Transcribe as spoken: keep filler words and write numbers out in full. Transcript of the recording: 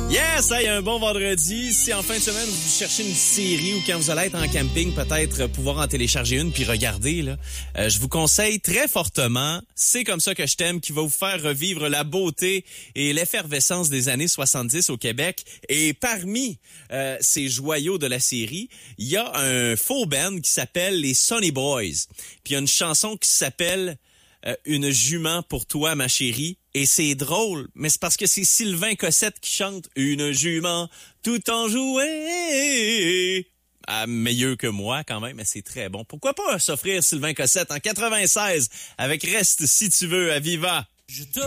Yes, hey, un bon vendredi. Si en fin de semaine vous cherchez une série ou quand vous allez être en camping, peut-être pouvoir en télécharger une puis regarder, là, euh, je vous conseille très fortement C'est comme ça que je t'aime, qui va vous faire revivre la beauté et l'effervescence des années soixante-dix au Québec. Et parmi euh, ces joyaux de la série, il y a un faux band qui s'appelle les Sonny Boys. Puis il y a une chanson qui s'appelle Euh, une jument pour toi, ma chérie. Et c'est drôle, mais c'est parce que c'est Sylvain Cossette qui chante Une jument tout en jouet. Ah, meilleur que moi quand même, mais c'est très bon. Pourquoi pas s'offrir Sylvain Cossette en quatre-vingt-seize avec Reste si tu veux à Viva. Je te